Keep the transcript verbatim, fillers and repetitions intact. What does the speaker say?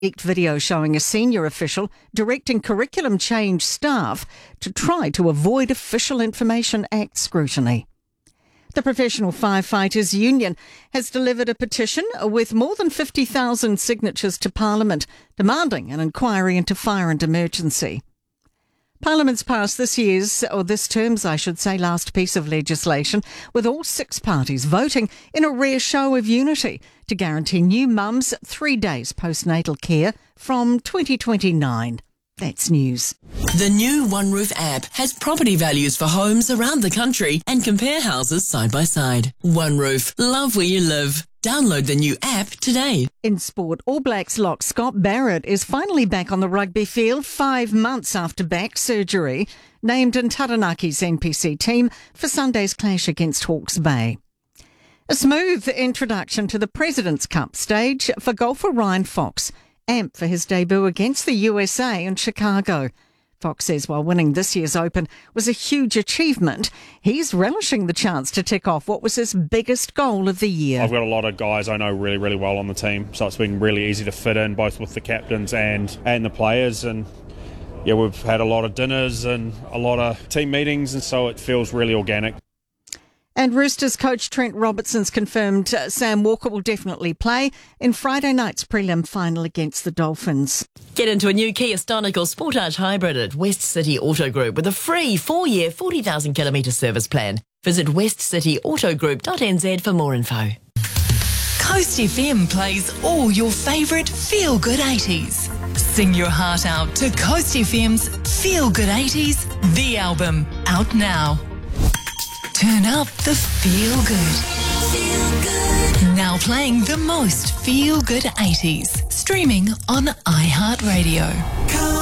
leaked video showing a senior official directing curriculum change staff to try to avoid Official Information Act scrutiny. The Professional Firefighters Union has delivered a petition with more than fifty thousand signatures to Parliament demanding an inquiry into fire and emergency. Parliament's passed this year's, or this term's, I should say, last piece of legislation, with all six parties voting in a rare show of unity to guarantee new mums three days postnatal care from twenty twenty-nine. That's news. The new OneRoof app has property values for homes around the country and compare houses side by side. OneRoof, love where you live. Download the new app today. In sport, All Blacks lock Scott Barrett is finally back on the rugby field five months after back surgery, named in Taranaki's N P C team for Sunday's clash against Hawke's Bay. A smooth introduction to the President's Cup stage for golfer Ryan Fox, amped for his debut against the U S A in Chicago. Fox says while winning this year's Open was a huge achievement, he's relishing the chance to tick off what was his biggest goal of the year. I've got a lot of guys I know really, really well on the team, so it's been really easy to fit in, both with the captains and, and the players. And yeah, we've had a lot of dinners and a lot of team meetings, and so it feels really organic. And Roosters coach Trent Robertson's confirmed uh, Sam Walker will definitely play in Friday night's prelim final against the Dolphins. Get into a new Kia Stonic or Sportage Hybrid at West City Auto Group with a free four-year, forty thousand kilometre service plan. Visit west city auto group dot n z for more info. Coast F M plays all your favourite feel-good eighties. Sing your heart out to Coast F M's Feel Good eighties, the album, out now. Turn up the feel good. Feel good. Now playing the most feel good eighties. Streaming on iHeartRadio.